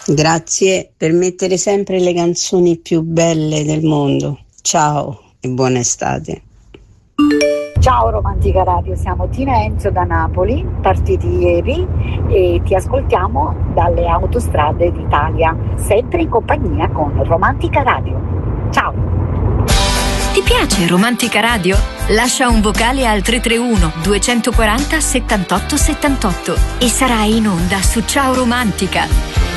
Grazie per mettere sempre le canzoni più belle del mondo. Ciao e buona estate. Ciao Romantica Radio, siamo Tina e Enzo da Napoli, partiti ieri e ti ascoltiamo dalle autostrade d'Italia, sempre in compagnia con Romantica Radio. Ciao! Ti piace Romantica Radio? Lascia un vocale al 331 240 78 78 e sarai in onda su Ciao Romantica.